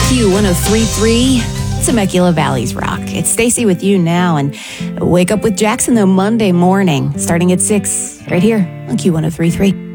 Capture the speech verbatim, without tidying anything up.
Q one oh three point three, Temecula Valley's Rock. It's Stacy with you now, and Wake Up with Jackson, though, Monday morning, starting at six, right here on Q one oh three point three.